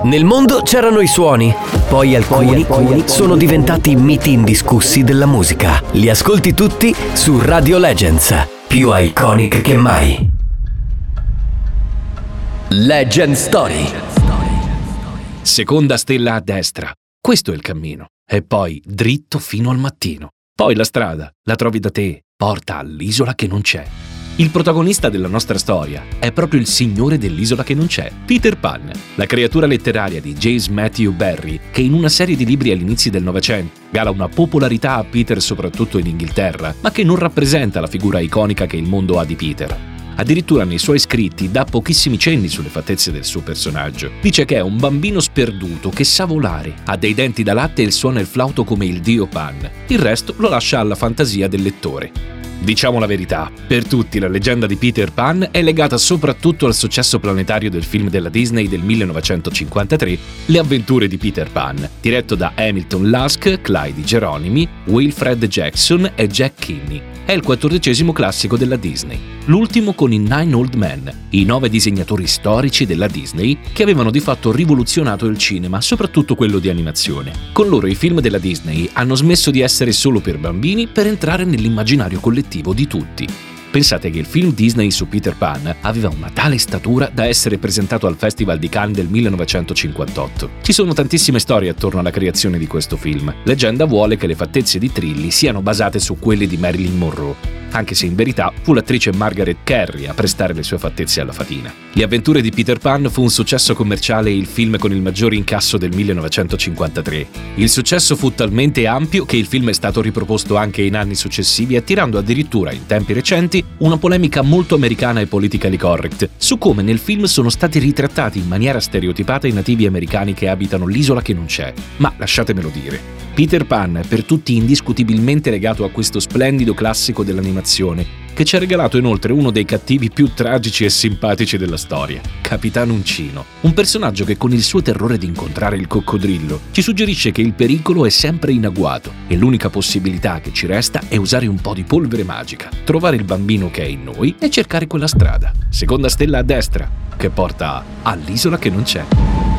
Nel mondo c'erano i suoni, poi alcuni sono diventati miti indiscussi della musica. Li ascolti tutti su Radio Legends, più iconic che mai. Legend Story. Seconda stella a destra. Questo è il cammino. E poi dritto fino al mattino. Poi la strada, la trovi da te, porta all'isola che non c'è. Il protagonista della nostra storia è proprio il signore dell'isola che non c'è, Peter Pan, la creatura letteraria di James Matthew Barrie, che in una serie di libri all'inizio del Novecento regala una popolarità a Peter soprattutto in Inghilterra, ma che non rappresenta la figura iconica che il mondo ha di Peter. Addirittura nei suoi scritti dà pochissimi cenni sulle fattezze del suo personaggio. Dice che è un bambino sperduto che sa volare, ha dei denti da latte e suona il flauto come il dio Pan. Il resto lo lascia alla fantasia del lettore. Diciamo la verità, per tutti la leggenda di Peter Pan è legata soprattutto al successo planetario del film della Disney del 1953, Le avventure di Peter Pan, diretto da Hamilton Luske, Clyde Geronimi, Wilfred Jackson e Jack Kinney. È il 14° classico della Disney, l'ultimo con i Nine Old Men, i 9 disegnatori storici della Disney che avevano di fatto rivoluzionato il cinema, soprattutto quello di animazione. Con loro i film della Disney hanno smesso di essere solo per bambini per entrare nell'immaginario collettivo di tutti. Pensate che il film Disney su Peter Pan aveva una tale statura da essere presentato al Festival di Cannes del 1958. Ci sono tantissime storie attorno alla creazione di questo film. Leggenda vuole che le fattezze di Trilli siano basate su quelle di Marilyn Monroe, anche se in verità fu l'attrice Margaret Kerry a prestare le sue fattezze alla fatina. Le avventure di Peter Pan fu un successo commerciale e il film con il maggior incasso del 1953. Il successo fu talmente ampio che il film è stato riproposto anche in anni successivi, attirando addirittura, in tempi recenti, una polemica molto americana e politically correct su come nel film sono stati ritrattati in maniera stereotipata i nativi americani che abitano l'isola che non c'è. Ma lasciatemelo dire, Peter Pan è per tutti indiscutibilmente legato a questo splendido classico dell'animazione che ci ha regalato inoltre uno dei cattivi più tragici e simpatici della storia, Capitan Uncino, un personaggio che con il suo terrore di incontrare il coccodrillo ci suggerisce che il pericolo è sempre in agguato e l'unica possibilità che ci resta è usare un po' di polvere magica, trovare il bambino che è in noi e cercare quella strada, seconda stella a destra, che porta all'isola che non c'è.